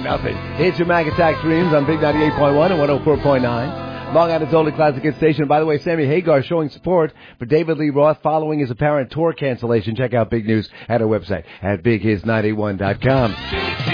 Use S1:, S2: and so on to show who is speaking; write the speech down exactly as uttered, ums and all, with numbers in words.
S1: nothing. It's your Mag Attack Dreams on Big ninety-eight point one and one oh four point nine. Long Island's only classic hit station. By the way, Sammy Hagar showing support for David Lee Roth following his apparent tour cancellation. Check out Big News at our website at big his ninety-one dot com.